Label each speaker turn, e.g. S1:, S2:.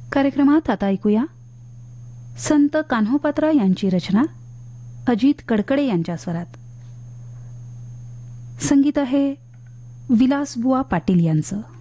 S1: कार्यक्रमात आता ऐकूया संत कान्होपात्रा यांची रचना अजित कडकडे यांच्या स्वरात. संगीत आहे विलासबुवा पाटील यांचं.